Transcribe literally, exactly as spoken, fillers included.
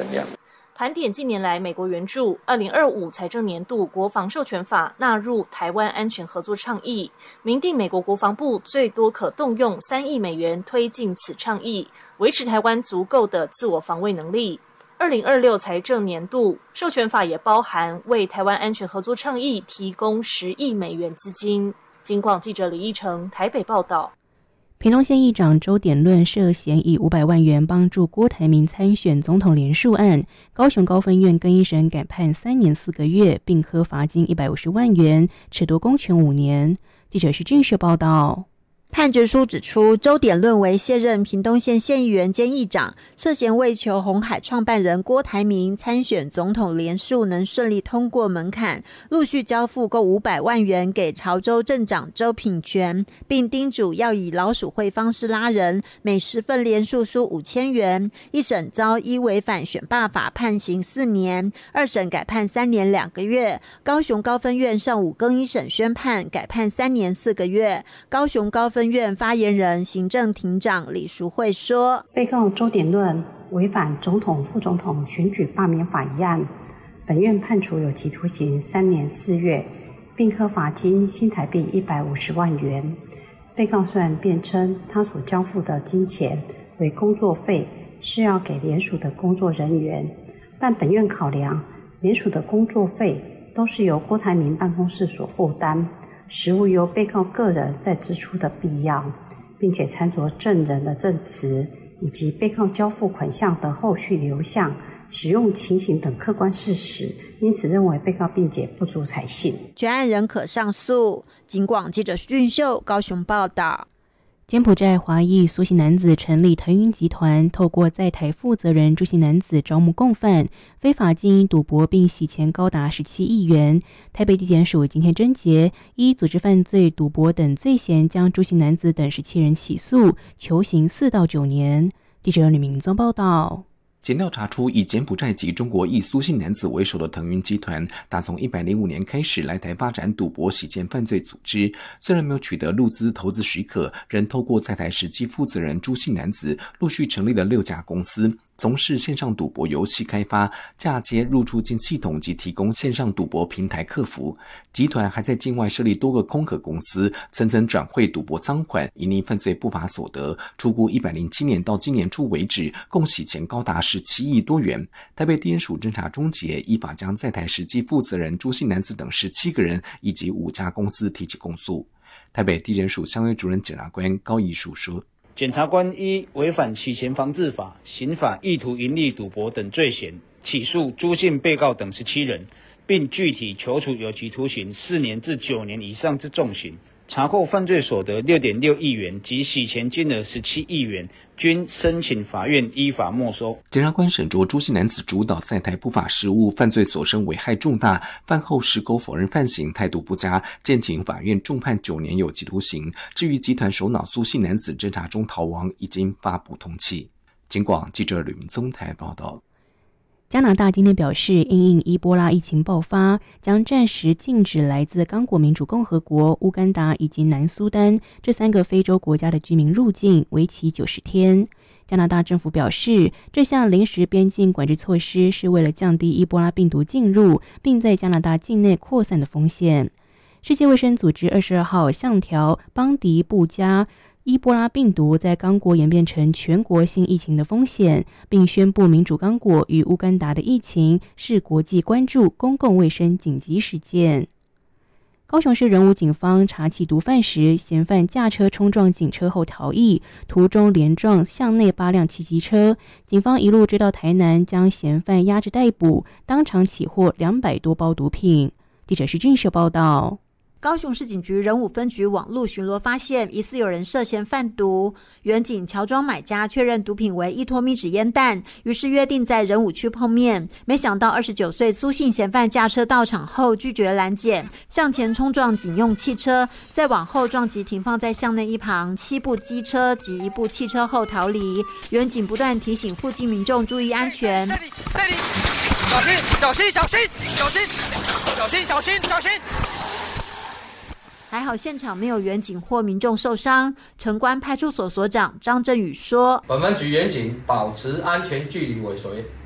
的量。 盘点近年来美国援助，二零二五财政年度国防授权法纳入台湾安全合作倡议，明定美国国防部最多可动用三亿美元推进此倡议，维持台湾足够的自我防卫能力。二零二六财政年度授权法也包含为台湾安全合作倡议提供十亿美元资金。警广记者李义成台北报道。 屏东县议长周典论涉嫌以五百万元帮助郭台铭参选总统连署案，高雄高分院更一审改判三年四个月，并科罚金一百五十万元，褫夺公权五年。记者徐俊社报道。 判决书指出，周典论为现任屏东县县议员兼议长，涉嫌为求鸿海创办人郭台铭参选总统连署能顺利通过门槛，陆续交付共五百万元给潮州镇长周品全，并叮嘱要以老鼠会方式拉人，每十份连署书五千元。一审遭依违反选罢法判刑四年，二审改判三年两个月。高雄高分院上午更一审宣判，改判三年四个月。高雄高分分院发言人行政庭长李淑慧说， 被告周典论违反总统副总统选举罢免法一案，本院判处有期徒刑三年四月，并科罚金新台币一百五十万元。被告虽然辩称他所交付的金钱为工作费，是要给联署的工作人员，但本院考量联署的工作费都是由郭台铭办公室所负担，实无由被告个人再支出的必要，并且参酌证人的证词以及被告交付款项的后续流向、使用情形等客观事实，因此认为被告辩解不足采信。 全案仍可上诉。警广记者徐俊秀高雄报道。 柬埔寨华裔苏姓男子成立腾云集团，透过在台负责人朱姓男子招募共犯，非法经营赌博并洗钱高达十七亿元。台北地检署今天侦结，依组织犯罪、赌博等罪嫌，将朱姓男子等十七人起诉，求刑四到九年。记者吕明宗报道。 检调查出，以柬埔寨籍中国裔苏姓男子为首的腾云集团，打从一百零五年开始来台发展赌博洗钱犯罪组织。虽然没有取得入资投资许可，仍透过在台实际负责人朱姓男子，陆续成立了六家公司，从事线上赌博游戏开发、嫁接入出境系统及提供线上赌博平台客服。集团还在境外设立多个空壳公司，层层转汇赌博赃款，营利犯罪不法所得，初估一百零七年到今年初为止，共洗钱高达十七亿多元。台北地检署侦查终结，依法将在台实际负责人朱姓男子等十七个人以及五家公司提起公诉。台北地检署相约主任检察官高怡淑说， 检察官依违反洗钱防治法、刑法意图营利赌博等罪嫌，起诉朱姓被告等十七人，并具体求处有期徒刑四年至九年以上之重刑。查获犯罪所得 六点六亿元及洗钱金额十七亿元，均申请法院依法没收。 检察官审酌朱姓男子主导在台不法事务，犯罪所生危害重大，犯后矢口否认犯行，态度不佳，建请法院重判九年有期徒刑。至于集团首脑苏姓男子侦查中逃亡，已经发布通缉。警广记者吕明宗台报道。 加拿大今天表示，因应伊波拉疫情爆发，将暂时禁止来自刚果民主共和国、乌干达以及南苏丹这三个非洲国家的居民入境，为期九十天。加拿大政府表示，这项临时边境管制措施是为了降低伊波拉病毒进入并在加拿大境内扩散的风险。世界卫生组织二十二号向调邦迪布加伊波拉病毒在刚果演变成全国性疫情的风险，并宣布民主刚果与乌干达的疫情是国际关注公共卫生紧急事件。高雄市仁武警方查缉毒贩时，嫌犯驾车冲撞警车后逃逸，途中连撞巷内八辆汽机车，警方一路追到台南，将嫌犯押至逮捕，当场起获两百多包毒品。记者徐俊秀报道。 高雄市警局仁武分局网路巡逻发现，疑似有人涉嫌贩毒。员警乔装买家确认毒品为一托咪纸烟弹，于是约定在仁武区碰面。没想到二十九岁苏姓嫌犯驾车到场后拒绝拦检，向前冲撞警用汽车，再往后撞击停放在巷内一旁七部机车及一部汽车后逃离。员警不断提醒附近民众注意安全。这里，这里，小心，小心，小心，小心，小心，小心，小心。还好现场没有员警或民众受伤。城关派出所所长张振宇说， 本分局员警保持安全距离尾随，